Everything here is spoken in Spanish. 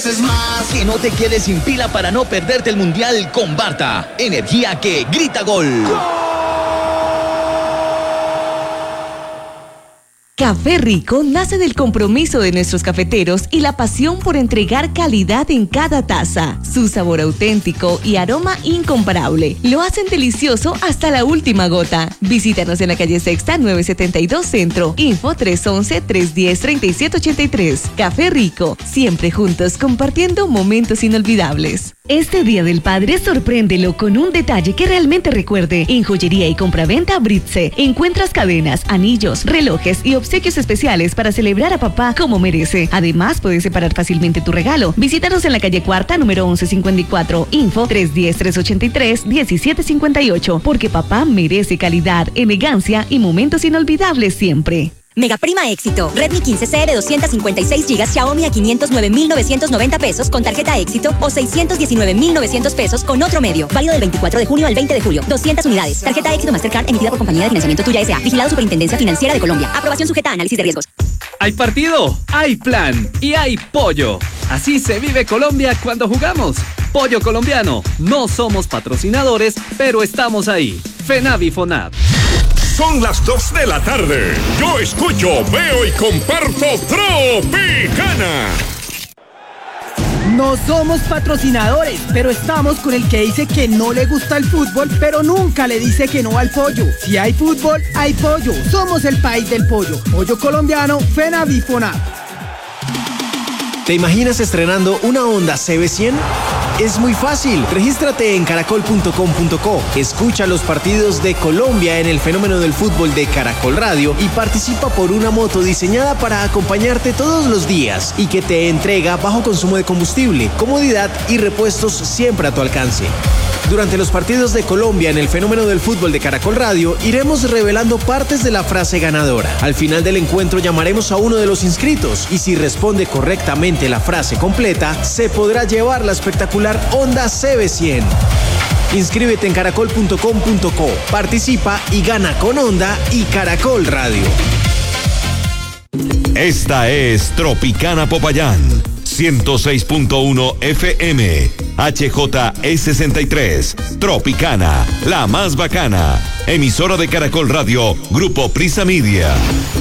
veces más. Que no te quedes sin pila para no perderte el Mundial con Barta. Energía que grita gol. Café Rico nace del compromiso de nuestros cafeteros y la pasión por entregar calidad en cada taza. Su sabor auténtico y aroma incomparable lo hacen delicioso hasta la última gota. Visítanos en la calle Sexta 972 Centro. Info 311-310-3783. Café Rico, siempre juntos compartiendo momentos inolvidables. Este Día del Padre sorpréndelo con un detalle que realmente recuerde. En Joyería y Compraventa Britse encuentras cadenas, anillos, relojes y obsequios especiales para celebrar a papá como merece. Además, puedes separar fácilmente tu regalo. Visítanos en la calle Cuarta, número 1154. Info 310-383-1758. Porque papá merece calidad, elegancia y momentos inolvidables siempre. Mega Prima Éxito. Redmi 15C de 256 GB Xiaomi a 509,990 pesos con tarjeta Éxito o 619,900 pesos con otro medio. Válido del 24 de junio al 20 de julio. 200 unidades. Tarjeta Éxito Mastercard emitida por Compañía de Financiamiento Tuya S.A. Vigilado Superintendencia Financiera de Colombia. Aprobación sujeta a análisis de riesgos. Hay partido, hay plan y hay pollo. Así se vive Colombia cuando jugamos. Pollo colombiano. No somos patrocinadores, pero estamos ahí. FENAVI FONAP. Son las 2 de la tarde. Yo escucho, veo y comparto Tropicana. No somos patrocinadores, pero estamos con el que dice que no le gusta el fútbol, pero nunca le dice que no al pollo. Si hay fútbol, hay pollo. Somos el país del pollo. Pollo colombiano, FENAVI FONAP. ¿Te imaginas estrenando una Honda CB100? Es muy fácil. Regístrate en caracol.com.co. Escucha los partidos de Colombia en el fenómeno del fútbol de Caracol Radio y participa por una moto diseñada para acompañarte todos los días y que te entrega bajo consumo de combustible, comodidad y repuestos siempre a tu alcance. Durante los partidos de Colombia en el fenómeno del fútbol de Caracol Radio, iremos revelando partes de la frase ganadora. Al final del encuentro llamaremos a uno de los inscritos y si responde correctamente la frase completa, se podrá llevar la espectacular Honda CB100. Inscríbete en caracol.com.co, participa y gana con Honda y Caracol Radio. Esta es Tropicana Popayán, 106.1 FM, HJE63, Tropicana, la más bacana, emisora de Caracol Radio, Grupo Prisa Media.